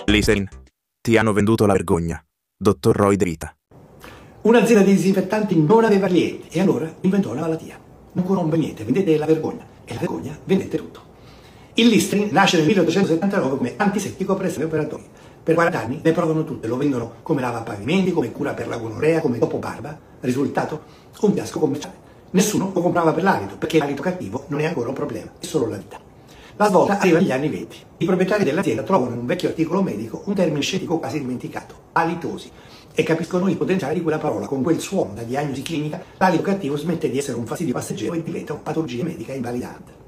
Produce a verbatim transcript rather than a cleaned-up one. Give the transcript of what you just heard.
Listerine. Ti hanno venduto la vergogna. Dottor Roy De Vita. Un'azienda di disinfettanti non aveva clienti e allora inventò una malattia. Non corrompe niente, vendete la vergogna e la vergogna vendete tutto. Il Listerine nasce nel milleottocentosettantanove come antisettico presso gli operatori. Per quaranta anni ne provano tutte, lo vendono come lavapavimenti, come cura per la gonorrea, come dopo barba. Risultato? Un fiasco commerciale. Nessuno lo comprava per l'alito, perché l'alito cattivo non è ancora un problema, è solo la vita. La svolta arriva negli anni venti. I proprietari dell'azienda trovano in un vecchio articolo medico un termine scientifico quasi dimenticato, alitosi, e capiscono il potenziale di quella parola. Con quel suono da diagnosi clinica, l'alito cattivo smette di essere un fastidio passeggero e diventa una patologia medica invalidante.